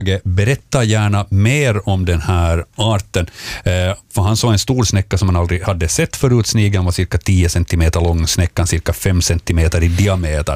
Berätta gärna mer om den här arten. För han såg en stor snäcka som man aldrig hade sett förut. Snigeln var cirka 10 cm lång, snäckan cirka 5 cm i diameter.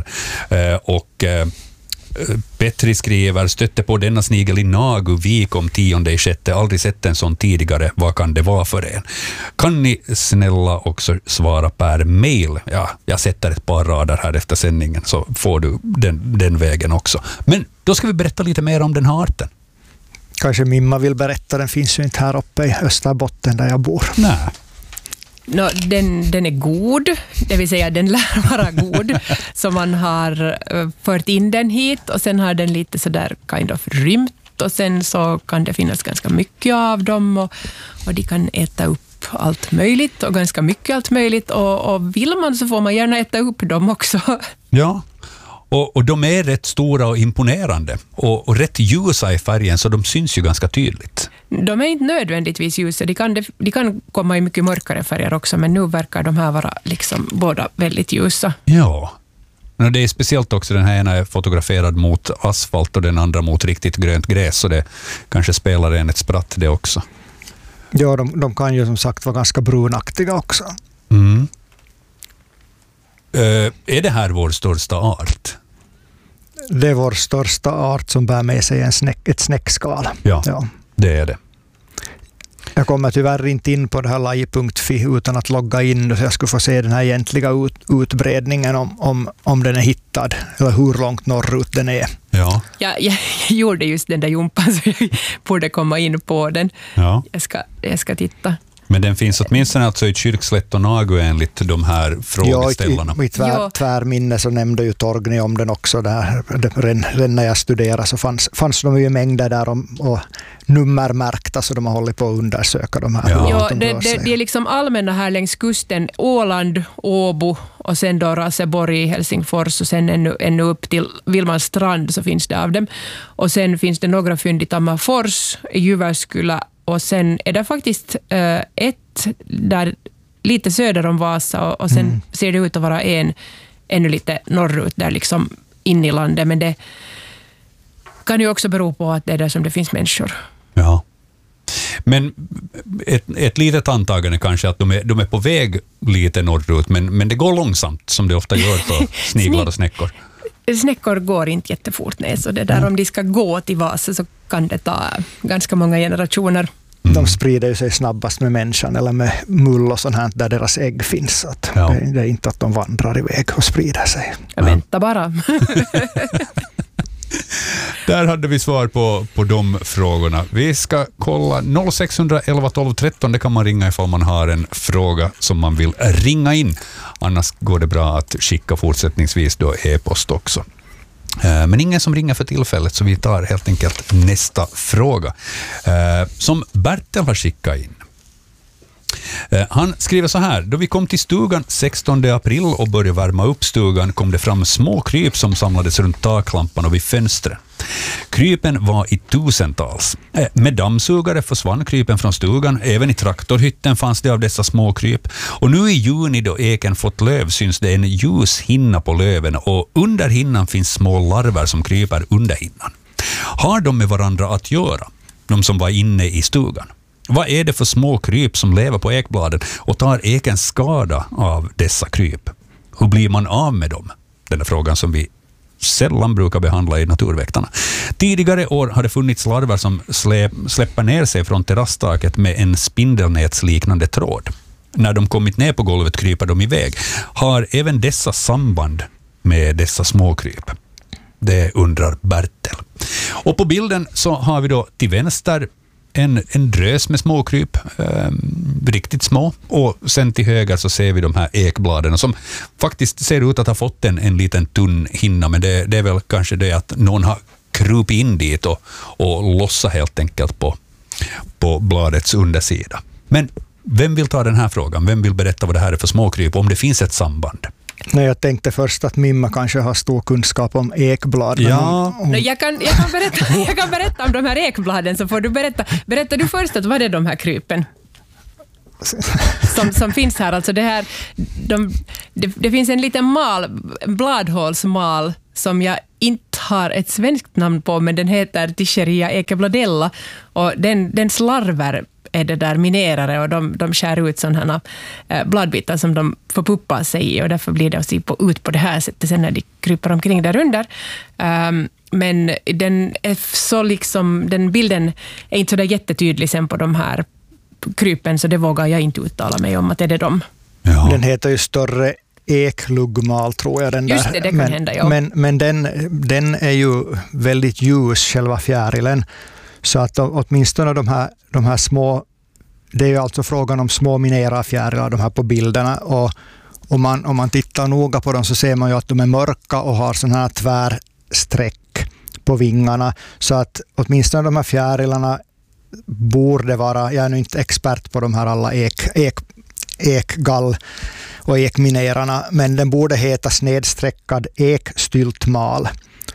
Petri skriver, stötte på denna snigel i Naguvik om 10/6. Aldrig sett en sån tidigare. Vad kan det vara för en? Kan ni snälla också svara per mail? Ja, jag sätter ett par rader här efter sändningen så får du den vägen också. Men då ska vi berätta lite mer om den här arten. Kanske Mimma vill berätta, den finns ju inte här uppe i Österbotten där jag bor. Nej. No, den är god, det vill säga den lär vara god, så man har fört in den hit och sen har den lite sådär kind of rymt och sen så kan det finnas ganska mycket av dem och de kan äta upp allt möjligt och ganska mycket allt möjligt och vill man så får man gärna äta upp dem också. Ja. Och de är rätt stora och imponerande och rätt ljusa i färgen så de syns ju ganska tydligt. De är inte nödvändigtvis ljusa, de kan komma i mycket mörkare färger också, men nu verkar de här vara liksom båda väldigt ljusa. Ja, men det är speciellt också, den här ena är fotograferad mot asfalt och den andra mot riktigt grönt gräs, så det kanske spelar en ett spratt det också. Ja, de kan ju som sagt vara ganska brunaktiga också. Mm. Är det här vår största art? Det är vår största art som bär med sig ett snäckskal. Ja, det är det. Jag kommer tyvärr inte in på det här laj.fi utan att logga in så jag skulle få se den här egentliga utbredningen om den är hittad eller hur långt norrut den är. Ja. Jag gjorde just den där jumpan så jag borde komma in på den. Ja. Jag ska titta. Men den finns åtminstone alltså i Kyrkslätt och Nagu enligt de här frågeställarna. Ja, i tvärminne så nämnde ju Torgny om den också där. Redan när jag studerade så fanns de ju mängder där och nummermärkta så de har hållit på att undersöka de här. Ja, det är liksom allmänna här längs kusten. Åland, Åbo och sen då Raseborg i Helsingfors och sen ännu upp till Vilmanstrand så finns det av dem. Och sen finns det några fynd i Tammerfors, i Jyväskylä. Och sen är det faktiskt ett där lite söder om Vasa och sen ser det ut att vara ännu lite norrut där liksom in i landet. Men det kan ju också bero på att det är där som det finns människor. Ja. Men ett litet antagande kanske att de är på väg lite norrut men det går långsamt som det ofta gör på sniglar och snäckor. Snäckor går inte jättefort, nej, så det där om de ska gå till Vasa så kan det ta ganska många generationer. De sprider ju sig snabbast med människan eller med mull och sånt här där deras ägg finns. Så att det är inte att de vandrar iväg och sprider sig. Vänta bara. Där hade vi svar på de frågorna. Vi ska kolla 0611 12 13. Det kan man ringa ifall man har en fråga som man vill ringa in. Annars går det bra att skicka fortsättningsvis då e-post också. Men ingen som ringer för tillfället så vi tar helt enkelt nästa fråga. Som Bertel har skickat in. Han skriver så här: då vi kom till stugan 16 april och började värma upp stugan kom det fram små kryp som samlades runt taklampan och vid fönstren. Krypen var i tusentals. Med dammsugare försvann krypen från stugan. Även i traktorhytten fanns det av dessa små kryp. Och nu i juni då eken fått löv syns det en ljus hinna på löven och under hinnan finns små larver som kryper under hinnan. Har de med varandra att göra? De som var inne i stugan. Vad är det för små kryp som lever på ekbladen och tar eken skada av dessa kryp? Hur blir man av med dem? Den är frågan som vi sällan brukar behandla i Naturväktarna. Tidigare år har det funnits larver som släpper ner sig från terrasstaket med en spindelnätsliknande tråd. När de kommit ner på golvet kryper de iväg. Har även dessa samband med dessa små kryp? Det undrar Bertel. Och på bilden så har vi då till vänster en drös med småkryp, riktigt små. Och sen till höger så ser vi de här ekbladen som faktiskt ser ut att ha fått en liten tunn hinna. Men det är väl kanske det att någon har krupit in dit och lossat helt enkelt på bladets undersida. Men vem vill ta den här frågan? Vem vill berätta vad det här är för småkryp? Om det finns ett samband? Nej, jag tänkte först att Mimma kanske har stor kunskap om ekblad. Ja. Jag kan berätta om de här ekbladen så får du berätta du först att vad är de här krypen som finns här. Alltså det finns en liten bladhålsmal som jag inte har ett svenskt namn på, men den heter Tischeria ekebladella, och den slarver är det där minerare, och de skär ut sådana bladbitar som de förpuppar sig i, och därför blir det att se ut på det här sättet sen när de kryper omkring där under. Men den är så liksom, den bilden är inte så där jättetydlig sen på de här krypen, så det vågar jag inte uttala mig om att är det de. Ja. Den heter ju större ekluggmal, tror jag. Den Just där. det kan hända, ja. Men den är ju väldigt ljus, själva fjärilen. Så att åtminstone de här små, det är ju alltså frågan om små minerafjärilar, de här på bilderna. Och om man tittar noga på dem så ser man ju att de är mörka och har sådana här tvärsträck på vingarna. Så att åtminstone de här fjärilarna borde vara, jag är nu inte expert på de här alla ekgall och ekminerarna, men den borde heta snedsträckad ekstyltmal.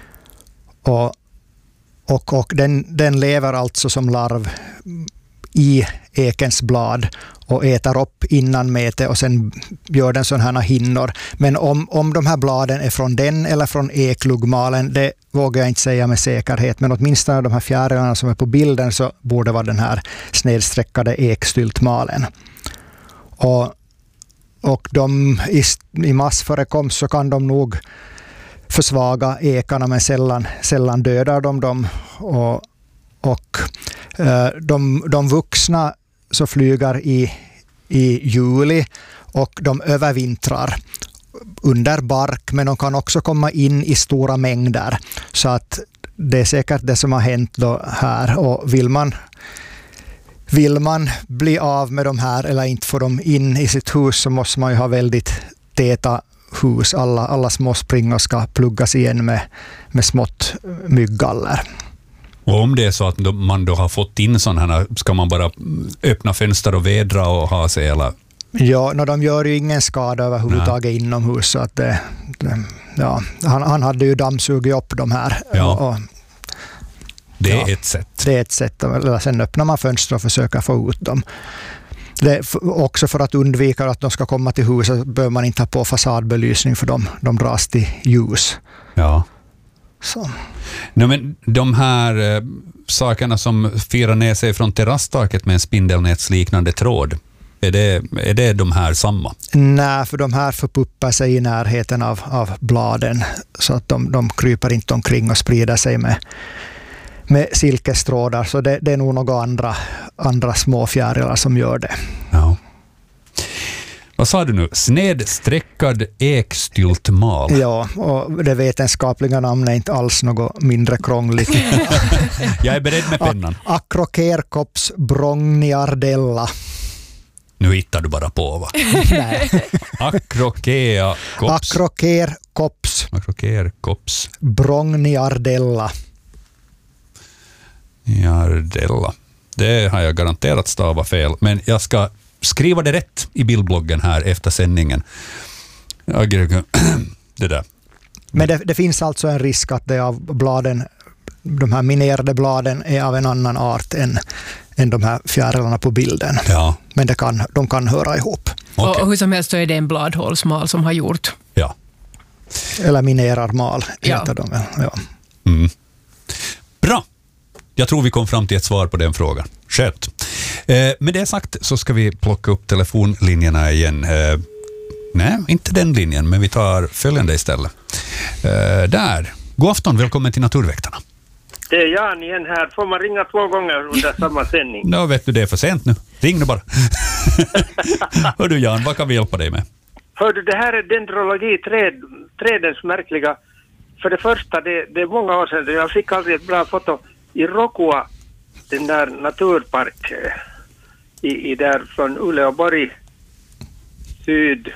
Och den lever alltså som larv i ekens blad och äter upp innanmete och sen gör den sådana här hinnor. Men om de här bladen är från den eller från ekluggmalen, det vågar jag inte säga med säkerhet. Men åtminstone de här fjärilarna som är på bilden så borde vara den här snedsträckade ekstyltmalen. Och de i massförekomst så kan de nog försvaga ekarna, men sällan dödar de dem. Och de vuxna så flyger i juli och de övervintrar under bark, men de kan också komma in i stora mängder. Så att det är säkert det som har hänt då här. Och vill man bli av med de här eller inte få dem in i sitt hus, så måste man ju ha väldigt täta hus. Alla små springor ska pluggas igen med smått mygggaller. Och om det är så att man då har fått in sådana här, ska man bara öppna fönster och vädra och ha sig eller? Ja, de gör ju ingen skada överhuvudtaget inomhus. Så att han hade ju dammsugit upp de här. Ja. Det är ett sätt. Det är ett sätt. Sen öppnar man fönster och försöker få ut dem. Också för att undvika att de ska komma till huset behöver man inte ha på fasadbelysning, för de dras till ljus. Ja. Så. Nej, men de här sakerna som firar ner sig från terrasstaket med en spindelnätsliknande tråd, är det de här samma? Nej, för de här förpuppar sig i närheten av bladen, så att de kryper inte omkring och sprider sig med silkestrådar. Så det är nog några andra små fjärilar som gör det. Ja. Vad sa du nu? Snedsträckad ekstyltmal. Ja, och det vetenskapliga namnet är inte alls något mindre krångligt. Jag är beredd med pennan. Acrocercops brongniardella. Nu hittar du bara på, va? Nej. Acrocercops brongniardella. Jardella. Det har jag garanterat stavat fel, men jag ska skriva det rätt i bildbloggen här efter sändningen. Det där. Men det finns alltså en risk att det av bladen, de här minerade bladen är av en annan art än de här fjärilarna på bilden. Ja. Men de kan höra ihop. Okay. Och hur som helst så är det en bladhålsmal som har gjort. Ja. Eller minerarmal heter de väl. Ja. Mm. Bra. Jag tror vi kom fram till ett svar på den frågan. Skönt. Med det sagt så ska vi plocka upp telefonlinjerna igen. Nej, inte den linjen, men vi tar följande istället. Där. God afton, välkommen till Naturväktarna. Det är Jan igen här. Får man ringa 2 gånger under samma sändning? Nå, vet du, det är för sent nu. Ring nu bara. Hör du Jan, vad kan vi hjälpa dig med? Hör du, det här är dendrologi, trädens märkliga. För det första, det är många år sedan, jag fick aldrig ett bra foto i Rokua, den där naturpark i där från Uleåborg sydost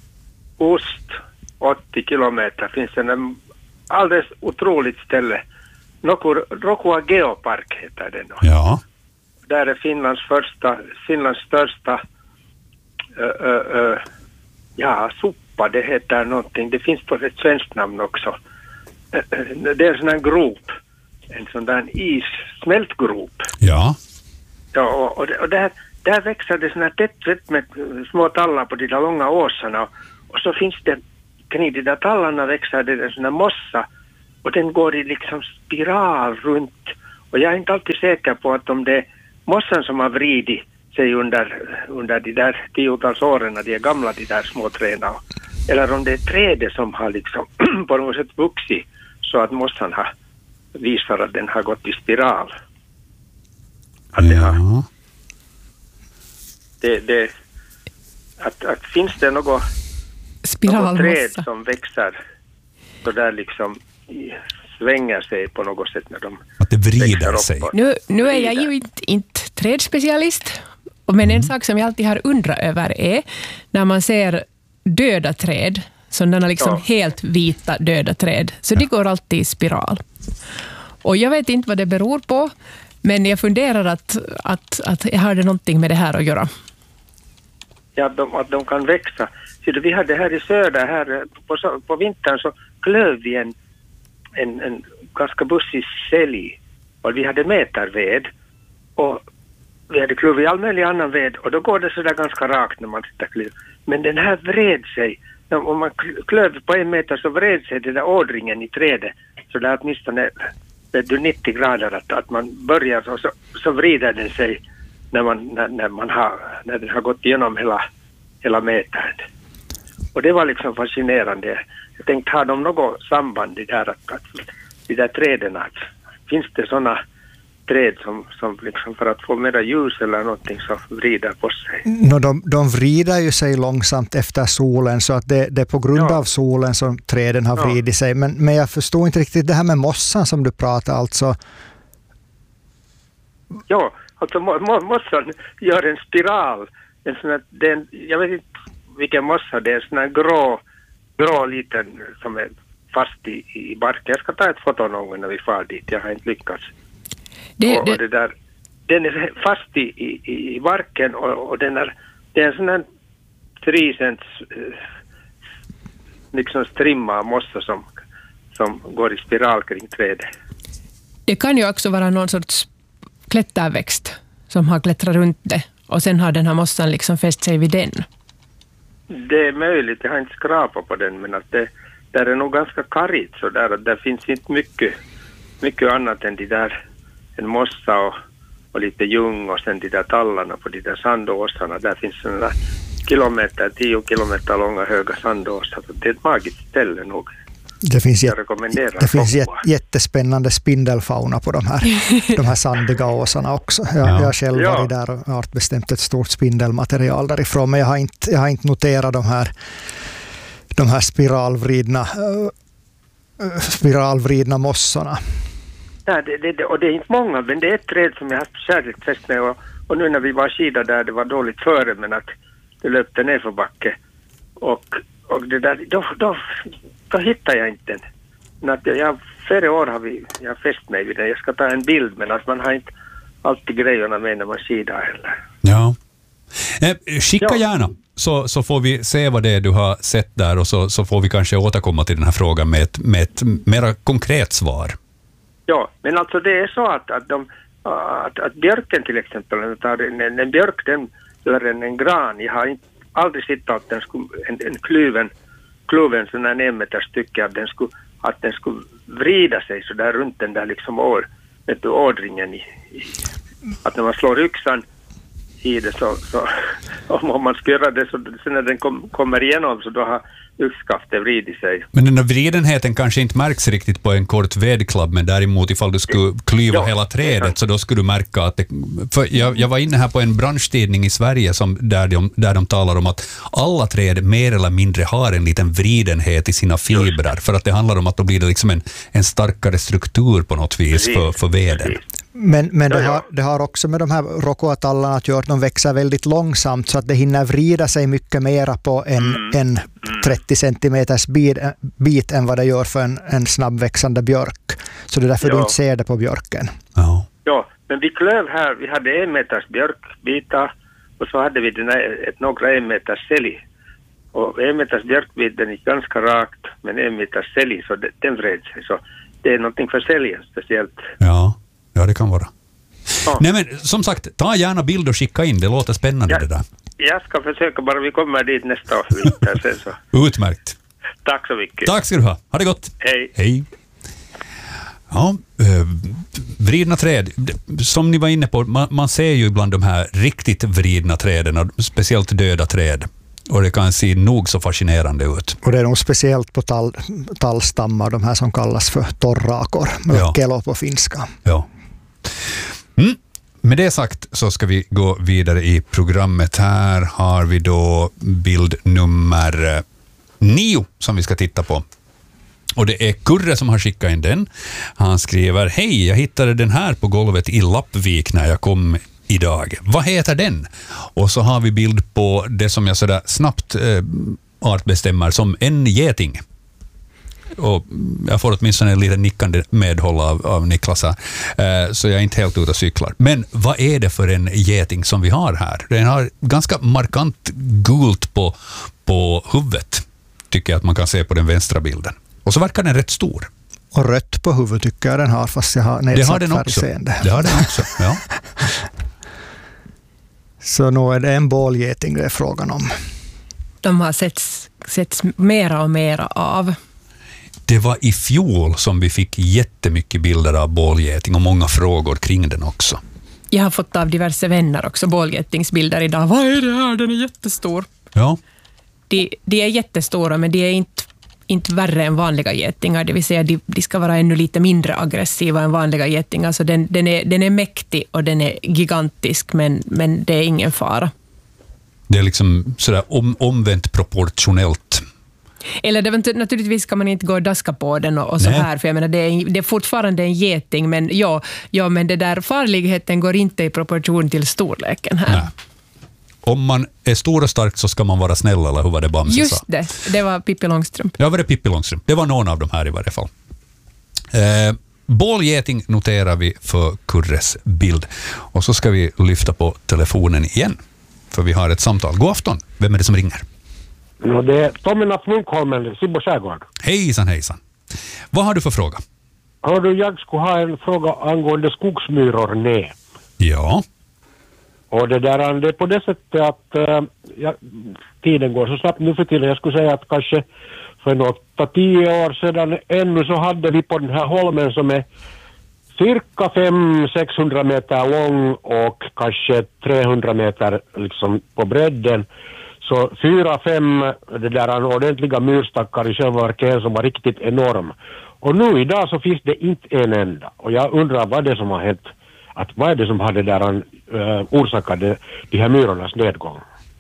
80 kilometer finns det en alldeles otroligt ställe. Rokua Geopark heter det då. Ja. Där är Finlands största soppa, det heter någonting. Det finns på ett svenskt namn också. Det är en sån här grop. En sån där smältgrop. Ja. Ja, och där växer det sån här tätt med små tallar på de där långa åsarna. Och så finns det kring de där tallarna växer det en sån här mossa och den går i liksom spiral runt. Och jag är inte alltid säker på att om det är mossan som har vridit sig under de där 10-tals åren, de är gamla de där små träna, eller om det är trädet som har liksom på något sätt vuxit så att mossan har visar att den har gått i spiral. Att det har att finns det något träd som växer så där liksom svänger sig på något sätt när de att det vrider sig. Nu är jag ju inte trädspecialist, men en sak som jag alltid har undrat över är när man ser döda träd, sådana liksom helt vita döda träd, så de går alltid i spiral. Och jag vet inte vad det beror på, men jag funderar att jag har det någonting med det här att göra. Ja, att de kan växa. Så vi hade här i söder, här på vintern så klöv vi en ganska bussig sälj. Och vi hade meterved. Och vi hade kluvit all möjlig annan ved. Och då går det så där ganska rakt när man sitter kliv. Men den här vred sig. Om man klöv på 1 meter så vred sig den där ådringen i trädet. Så där åtminstone 90 grader att man börjar och så vrider den sig när den har gått igenom hela metern. Och det var liksom fascinerande. Jag tänkte, har de något samband i där att de där träden, att finns det sådana träd som liksom för att få mera ljus eller någonting så vrider på sig? De vrider ju sig långsamt efter solen, så att det är på grund av solen som träden har vridit sig. Men jag förstår inte riktigt det här med mossan som du pratar alltså. Ja, alltså mossan gör en spiral. En sån här, jag vet inte vilken mossa det är, en sån här grå liten som är fast i barken. Jag ska ta ett foto någon gång när vi far dit, jag har inte lyckats. Det där, den är fast i barken och det är en sån här 3 cents liksom strimma mossa som går i spiral kring trädet. Det kan ju också vara någon sorts klätterväxt som har klättrat runt det och sen har den här mossan liksom fäst sig vid den. Det är möjligt, jag har inte skrapat på den, men att det där är nog ganska karigt så där, att där finns inte mycket annat än de där, en mossa och lite ljung och sen de där tallarna på de där sandåsarna. Där finns sådana 10 kilometer långa höga sandåsar. Det är ett magiskt ställe nog. Det finns jättespännande spindelfauna på de här sandiga åsarna också. Jag har själv varit där och artbestämt ett stort spindelmaterial därifrån, men jag har inte noterat de här spiralvridna mossorna. Ja, och det är inte många, men det är ett träd som jag har särskilt fäst med och nu när vi var skida där, det var dåligt före, men att det löpte ner för backe och det där, då hittar jag inte den. Men att flera år har jag fäst mig vid den. Jag ska ta en bild, men att man har inte alltid grejerna med när man skidar heller. Ja. Skicka gärna, så får vi se vad det är du har sett där och så får vi kanske återkomma till den här frågan med ett mera konkret svar. Ja, men alltså det är så att björken till exempel, en björk eller en gran, jag har aldrig sett att den skulle, en kluven sån här 1 meter stycke, att den skulle vrida sig så där runt den där liksom ådringen att när man slår yxan i det så om man skulle göra det så när den kommer igenom så då har yxskaftet vridit sig. Men den här vridenheten kanske inte märks riktigt på en kort vedklabb, men däremot ifall du skulle klyva hela trädet så då skulle du märka att för jag var inne här på en branschtidning i Sverige där de talar om att alla träd mer eller mindre har en liten vridenhet i sina fibrer, för att det handlar om att då blir det liksom en starkare struktur på något vis för veden. Men det har också med de här rokoatallarna att göra att de växer väldigt långsamt så att det hinner vrida sig mycket mera på en 30 centimeters bit än vad det gör för en snabbväxande björk. Så det är därför du inte ser det på björken. Ja, men vi klöv här, vi hade 1 meters björkbitar och så hade vi några 1 meters sälj. Och 1 meters björkbit den gick ganska rakt, men 1 meters sälj så den vred sig. Så det är någonting för säljen speciellt. Ja, det kan vara. Ja. Nej, men som sagt, ta gärna bild och skicka in. Det låter spännande det där. Jag ska försöka bara vi kommer dit nästa vinter sen så. Utmärkt. Tack så mycket. Tack ska du ha det gott. Hej. Hej. Ja, vridna träd. Som ni var inne på, man ser ju ibland de här riktigt vridna träden, speciellt döda träd. Och det kan se nog så fascinerande ut. Och det är nog speciellt på tallstammar, de här som kallas för torrakor, mökelo på finska. Ja. Med det sagt så ska vi gå vidare i programmet. Här har vi då bild nummer 9 som vi ska titta på. Och det är Kurre som har skickat in den. Han skriver: hej, jag hittade den här på golvet i Lappvik när jag kom idag. Vad heter den? Och så har vi bild på det som jag sådär snabbt artbestämmer som en geting. Och jag får åtminstone en liten nickande medhåll av Niklas här. Så jag är inte helt ute och cyklar. Men vad är det för en geting som vi har här? Den har ganska markant gult på huvudet, tycker jag att man kan se på den vänstra bilden. Och så verkar den rätt stor. Och rött på huvudet tycker jag den har, fast jag har nedsatt färgseende. Det har den också, ja. Så nu är det en bålgeting det är frågan om. De har setts mera och mera av. Det var i fjol som vi fick jättemycket bilder av bålgeting och många frågor kring den också. Jag har fått av diverse vänner också bålgetingsbilder idag. Vad är det här? Den är jättestor. Ja. De är jättestora, men de är inte värre än vanliga getingar. Det vill säga de ska vara ännu lite mindre aggressiva än vanliga getingar. Så den är mäktig och den är gigantisk, men det är ingen fara. Det är liksom sådär omvänt proportionellt. Eller naturligtvis kan man inte gå och daska på den och så här, för jag menar, det är fortfarande en geting, men men det där farligheten går inte i proportion till storleken här. Nej. Om man är stor och stark så ska man vara snäll, eller hur var det Bamse sa? Just det var Pippi Långstrump. Ja, var det Pippi Långstrump? Det var någon av dem här i varje fall. Bålgeting noterar vi för Kurres bild. Och så ska vi lyfta på telefonen igen, för vi har ett samtal. God afton, vem är det som ringer? No, det är Tommy Munkholmen, Sibbo skärgård. Hejsan, hejsan. Vad har du för fråga? Jag skulle ha en fråga angående skogsmyror nä. Ja. Och det är på det sättet att tiden går så snabbt nu för tiden. Jag skulle säga att kanske för 8-10 år sedan ännu så hade vi på den här holmen som är cirka 500-600 meter lång och kanske 300 meter liksom på bredden. Så 4-5 det där ordentliga myrstackar i själva verket som var riktigt enorm. Och nu idag så finns det inte en enda. Och jag undrar vad det är som har hänt. Vad är det som hade där orsakade de här myrornas nedgång?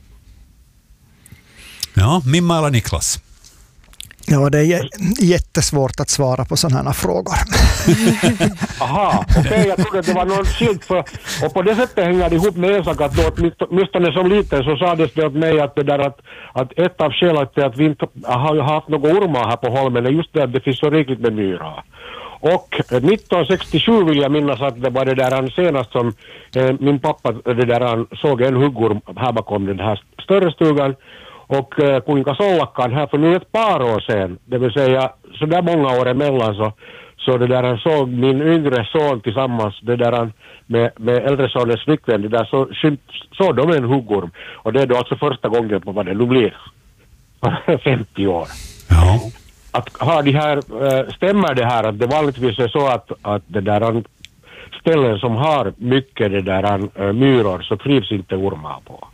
Ja, Mimma eller Niklas? Ja, det är jättesvårt att svara på sådana här frågor. Aha, okej, jag trodde att det var något skilt för, och på det sättet hänger det ihop med en sak att då, åtminstone som liten så sades det åt mig att det där att ett av skälen till att vi inte har haft några ormar här på holmen är just det att det finns så rikligt med myra. Och 1967 vill jag minnas att det var det där senast som min pappa det där såg en huggorm här bakom den här större stugan. Och kuinka sollakaan här för nu ett par år sedan, det vill säga så där många år emellan så det där han såg min yngre son tillsammans det där med äldre sonens flickvän, det där så de en huggorm. Och det är då alltså första gången på vad det nu blir 50 år. Ja. Att har de här, stämmer det här att det vanligtvis är så att det där ställen som har mycket det där myror så trivs inte ormar på?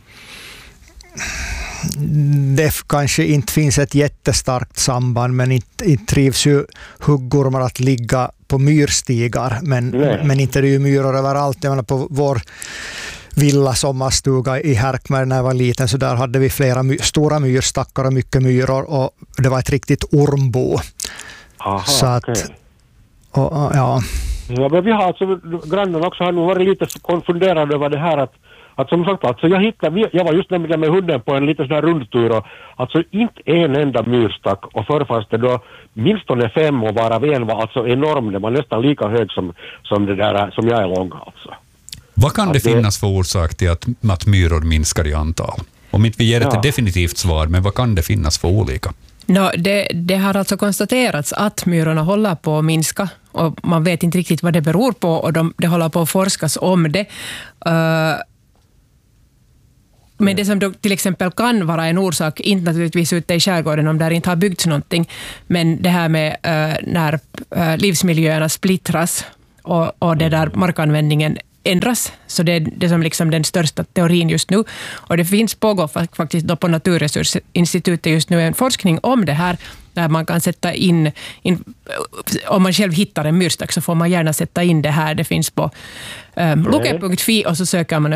Det kanske inte finns ett jättestarkt samband, men inte trivs ju huggormar att ligga på myrstigar, men inte det är ju myror överallt. Jag menar på vår villa sommarstuga i Härkmär när jag var liten, så där hade vi flera stora myrstackar och mycket myror, och det var ett riktigt ormbo. Aha, så att, ja, men vi har alltså, grannen också har nog varit lite konfunderad över det här att som sagt, alltså jag var just nämligen med hunden på en liten sån här rundtur och alltså inte en enda myrstack, och förr fanns det då minstone 5 och varav en var alltså enorm, det var nästan lika hög som det där som jag är lång alltså. Vad kan det finnas för orsak till att myror minskar i antal? Om inte vi ger ett definitivt svar, men vad kan det finnas för olika? Det har alltså konstaterats att myrorna håller på att minska, och man vet inte riktigt vad det beror på, och det håller på att forskas om det. Men det som då till exempel kan vara en orsak, inte naturligtvis ute i skärgården om där inte har byggts någonting, men det här med när livsmiljöerna splittras och det där markanvändningen ändras, så det är det som liksom den största teorin just nu. Och det pågår faktiskt då på Naturresursinstitutet just nu en forskning om det här, där man kan sätta in om man själv hittar en myrstack så får man gärna sätta in det här. Det finns på loke.fi och så söker man